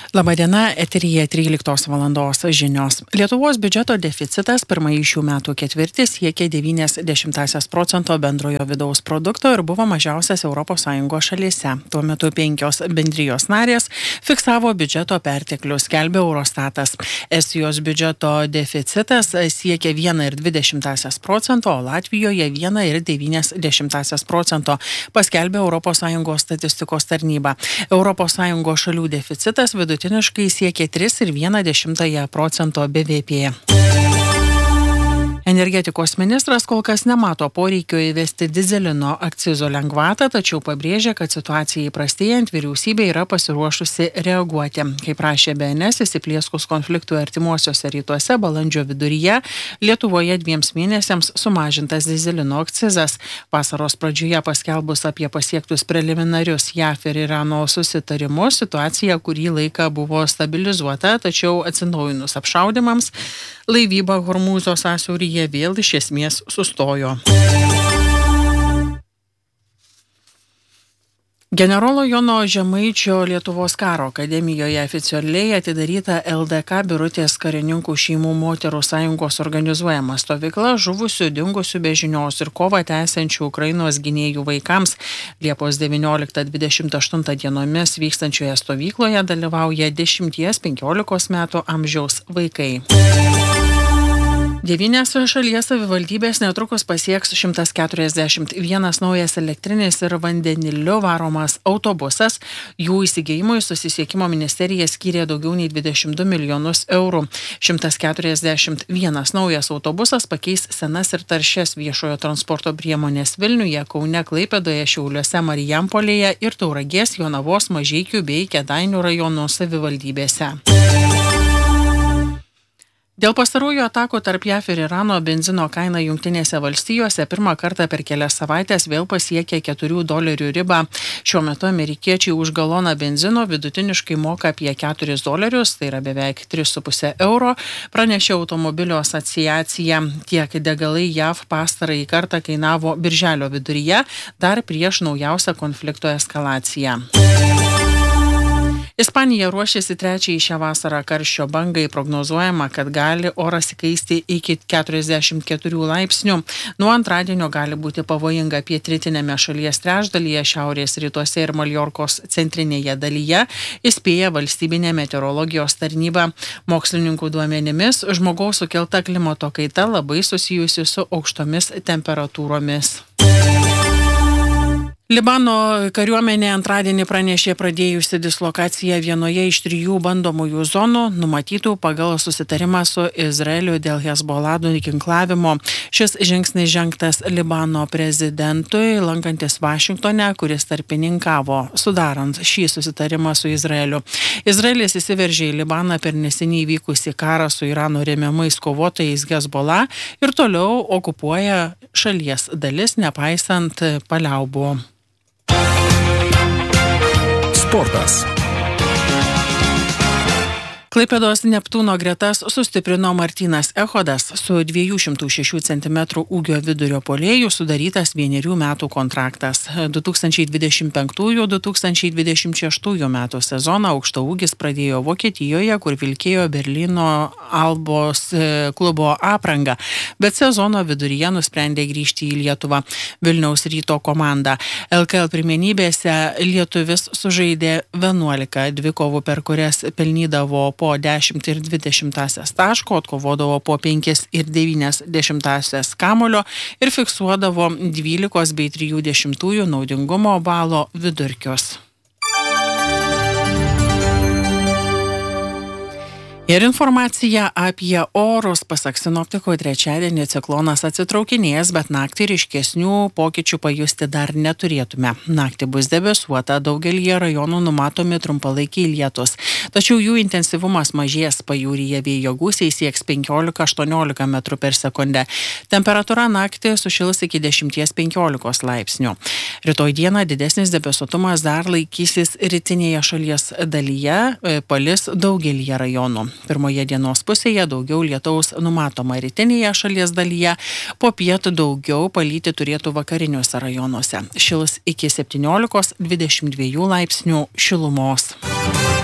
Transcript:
Labadiena, eteryje 13 valandos žinios. Lietuvos biudžeto deficitas pirmąjį šių metų ketvirtį siekė 0,9% bendrojo vidaus produkto ir buvo mažiausias ES šalyse. Tuo metu 5 bendrijos narės fiksavo biudžeto perteklius, skelbė Eurostatas. Estijos biudžeto deficitas siekė 1,2%, o Latvijoje 1,9%, paskelbė ES statistikos tarnyba. ES šalių deficitas vidutiniškai siekia 3,1% BVP. Energetikos ministras kol kas nemato poreikio įvesti dizelino akcizo lengvatą, tačiau pabrėžė, kad situacijai prastėjant vyriausybė yra pasiruošusi reaguoti. Kaip rašė BNS, įsiplieskus konfliktui artimuosiuose rytuose balandžio viduryje Lietuvoje 2 mėnesiams sumažintas dizelino akcizas. Vasaros pradžioje paskelbus apie pasiektus preliminarius JAF ir Irano susitarimus, situacija kurį laiką buvo stabilizuota, tačiau atsinaujinus apšaudymams laivyba Hormūzo sąsiauryje vėl iš esmės sustojo. Generolo Jono Žemaičio Lietuvos karo akademijoje oficialiai atidaryta LDK Birutės karininkų šeimų moterų sąjungos organizuojama stovykla žuvusių, dingusių be žinios ir kovą tęsiančių Ukrainos gynėjų vaikams. Liepos 19-28 dienomis vykstančioje stovykloje dalyvauja 10-15 metų amžiaus vaikai. 9 šalies savivaldybės netrukus pasieks 141 naujas elektrinis ir vandeniliu varomas autobusas. Jų įsigijimui susisiekimo ministerija skyrė daugiau nei 22 milijonus eurų. 141 naujas autobusas pakeis senas ir taršias viešojo transporto priemonės Vilniuje, Kaune, Klaipėdoje, Šiauliuose, Marijampolėje ir Tauragės, Jonavos, Mažeikių bei Kėdainių rajonų savivaldybėse. Dėl pastarųjų atakų tarp JAF ir Irano benzino kaina Jungtinėse valstijose pirmą kartą per kelias savaitės vėl pasiekė $4 ribą. Šiuo metu amerikiečiai už galoną benzino vidutiniškai moka apie $4, tai yra beveik 3,5 euro, pranešė automobilio asociacija. Tiek degalai JAF pastarąjį kartą kainavo birželio viduryje, dar prieš naujausią konflikto eskalaciją. Ispanija ruošiasi trečiai šią vasarą karščio bangai, prognozuojama, kad gali oras įkaisti iki 44 laipsnių. Nuo antradienio gali būti pavojinga pietrytinėme šalies trečdalyje, šiaurės rytuose ir Maljorkos centrinėje dalyje, įspėja valstybinė meteorologijos tarnyba. Mokslininkų duomenimis žmogaus sukelta klimato kaita labai susijusi su aukštomis temperatūromis. Libano kariuomenė antradienį pranešė pradėjusi dislokaciją vienoje iš 3 bandomųjų zonų, numatytų pagal susitarimą su Izraeliu dėl Hezbollah nuginklavimo. Šis žingsnis žengtas Libano prezidentui, lankantis Vašingtone, kuris tarpininkavo, sudarant šį susitarimą su Izraeliu. Izraelis įsiveržė į Libaną per neseniai vykusį karą su Irano remiamais kovotojais Hezbollah ir toliau okupuoja šalies dalis, nepaisant paliaubų. Sportas. Klaipėdos Neptūno gretas sustiprino Martynas Echodas, su 206 cm ūgio vidurio puolėju sudarytas 1 metų kontraktas. 2025-2026 metų sezoną aukštaūgis pradėjo Vokietijoje, kur vilkėjo Berlyno Albos klubo aprangą, bet sezono viduryje nusprendė grįžti į Lietuvą. Vilniaus Ryto komanda. LKL pirmenybėse lietuvis sužaidė 11 dvikovų, per kurias pelnydavo po 10,2 taško, atkovodavo po 5,9 kamulio ir fiksuodavo 12,3 naudingumo balo vidurkius. Ir informacija apie orus. Pasak sinoptikų, trečiadienį ciklonas atsitraukinės, bet naktį ryškesnių pokyčių pajusti dar neturėtume. Naktį bus debesuota, daugelyje rajonų numatomi trumpalaikiai lietus. Tačiau jų intensyvumas mažės, pajūryje vėjo gūsiai sieks 15-18 metrų per sekundę. Temperatūra naktį sušils iki 10-15 laipsnių. Rytoj dieną didesnis debesuotumas dar laikysis rytinėje šalies dalyje, palis daugelyje rajonų. Pirmoje dienos pusėje daugiau lietaus numatoma rytinėje šalies dalyje, po pietų daugiau palyti turėtų vakariniuose rajonuose. Šils iki 17-22 laipsnių šilumos.